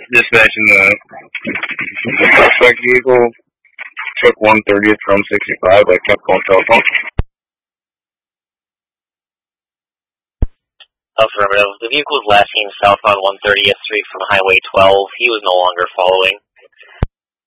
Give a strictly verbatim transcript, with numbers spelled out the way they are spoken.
Dispatching the, the suspect vehicle took one thirtieth from sixty-five, like kept calling telephone. Affirmative. The vehicle was last seen southbound one thirtieth Street from Highway twelve. He was no longer following.